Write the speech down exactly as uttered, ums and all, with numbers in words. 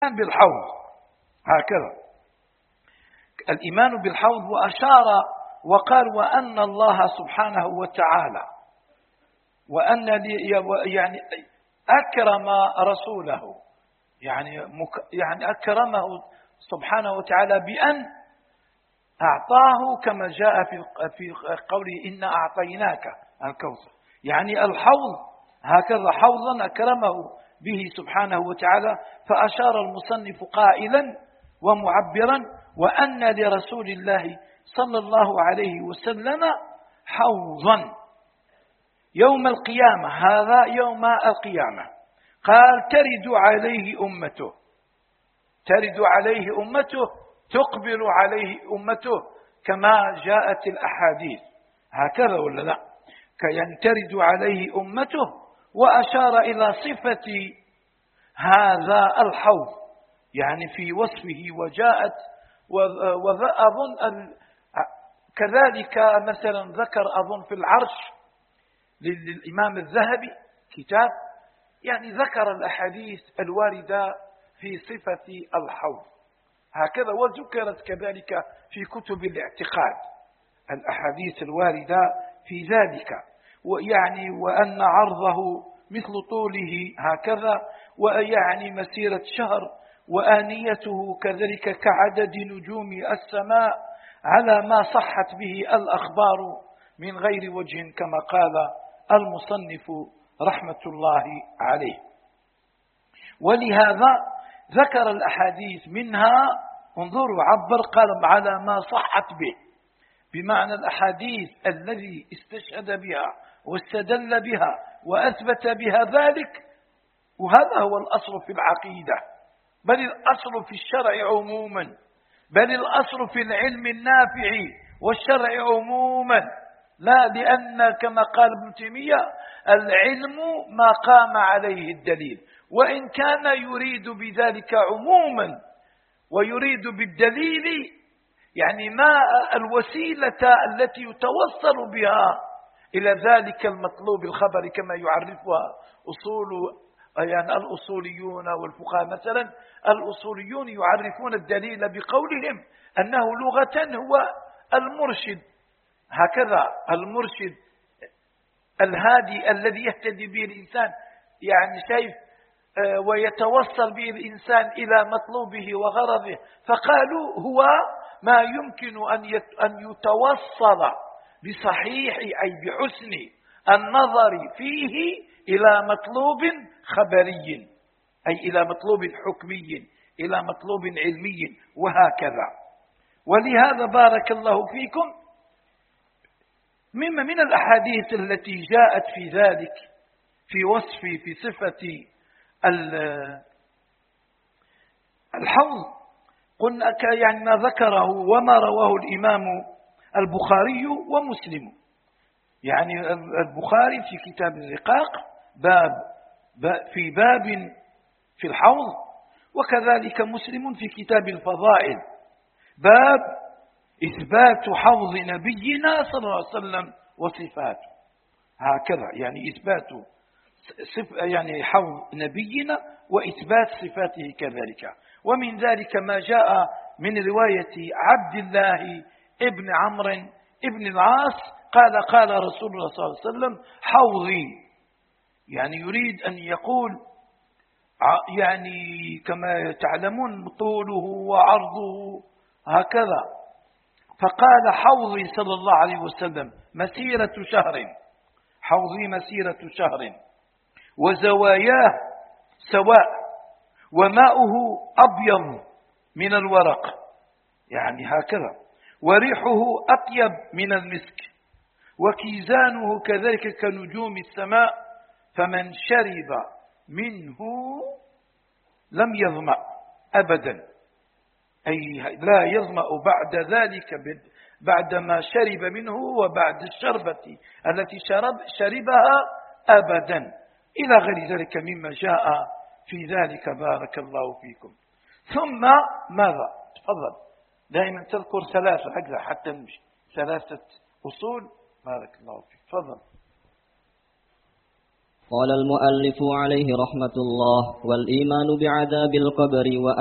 بالحوض هكذا، الإيمان بالحوض. وأشار وقال وأن الله سبحانه وتعالى وأن يعني أكرم رسوله، يعني يعني أكرمه سبحانه وتعالى بأن أعطاه كما جاء في في قوله إنا أعطيناك الكوثر، يعني الحوض هكذا حوضا أكرمه به سبحانه وتعالى. فأشار المصنف قائلا ومعبرا وأن لرسول الله صلى الله عليه وسلم حوضا يوم القيامة، هذا يوم القيامة. قال ترد عليه أمته، ترد عليه أمته، تقبل عليه أمته كما جاءت الأحاديث هكذا ولا لا؟ يعني ترد عليه أمته. وأشار إلى صفة هذا الحوض يعني في وصفه وجاءت، وأظن كذلك مثلا ذكر أظن في العرش للإمام الذهبي كتاب يعني ذكر الأحاديث الواردة في صفة الحوض هكذا، وذكرت كذلك في كتب الاعتقاد الأحاديث الواردة في ذلك، ويعني وأن عرضه مثل طوله هكذا، ويعني مسيرة شهر، وآنيته كذلك كعدد نجوم السماء على ما صحت به الأخبار من غير وجه كما قال المصنف رحمة الله عليه. ولهذا ذكر الأحاديث منها، انظروا عبر قال على ما صحت به، بمعنى الأحاديث الذي استشهد بها واستدل بها وأثبت بها ذلك. وهذا هو الأصل في العقيدة، بل الأصل في الشرع عموما، بل الأصل في العلم النافع والشرع عموما. لا، لأن كما قال ابن تيمية العلم ما قام عليه الدليل، وإن كان يريد بذلك عموما ويريد بالدليل يعني ما الوسيلة التي يتوصل بها إلى ذلك المطلوب الخبر كما يعرفها أصول يعني الأصوليون والفقهاء. مثلا الأصوليون يعرفون الدليل بقولهم أنه لغة هو المرشد، هكذا المرشد الهادي الذي يهتدي به الإنسان، يعني شايف ويتوصل به الإنسان إلى مطلوبه وغرضه. فقالوا هو ما يمكن أن يتوصل بصحيح أي بحسن النظر فيه إلى مطلوب خبري، أي إلى مطلوب حكمي، إلى مطلوب علمي وهكذا. ولهذا بارك الله فيكم مما من الأحاديث التي جاءت في ذلك في وصف في صفة الحوض قلنا يعني ما ذكره وما رواه الإمام البخاري ومسلم. يعني البخاري في كتاب الرقاق باب في باب في الحوض، وكذلك مسلم في كتاب الفضائل باب إثبات حوض نبينا صلى الله عليه وسلم وصفاته هكذا، يعني إثبات يعني حوض نبينا وإثبات صفاته كذلك. ومن ذلك ما جاء من رواية عبد الله ابن عمرو ابن العاص قال قال رسول الله صلى الله عليه وسلم حوضي، يعني يريد أن يقول يعني كما تعلمون طوله وعرضه هكذا. فقال حوضي صلى الله عليه وسلم مسيرة شهر، حوضي مسيرة شهر، وزواياه سواء، وماؤه أبيض من الورق، يعني هكذا، وريحه أطيب من المسك، وكيزانه كذلك كنجوم السماء، فمن شرب منه لم يظمأ أبدا، أي لا يظمأ بعد ذلك بعدما شرب منه وبعد الشربة التي شرب شربها أبدا، إلى غير ذلك مما جاء في ذلك. بارك الله فيكم. ثم ماذا؟ تفضل، دائما تذكر ثلاثة هكذا حتى نمشي، ثلاثة أصول. بارك الله فيك، تفضل. قال المؤلف عليه رحمة الله: والإيمان بعذاب القبر